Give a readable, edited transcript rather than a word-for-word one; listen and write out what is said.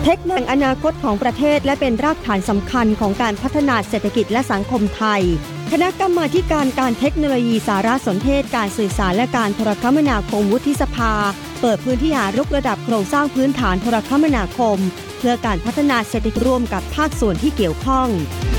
เทคโนโลยีอนาคตของประเทศและเป็นรากฐานสำคัญของการพัฒนาเศรษฐกิจและสังคมไทยคณะกรรมาธิการเทคโนโลยีสารสนเทศการสื่อสารและการโทรคมนาคมวุฒิสภาเปิดพื้นที่หายกระดับโครงสร้างพื้นฐานโทรคมนาคมเพื่อการพัฒนาเศรษฐกิจร่วมกับภาคส่วนที่เกี่ยวข้อง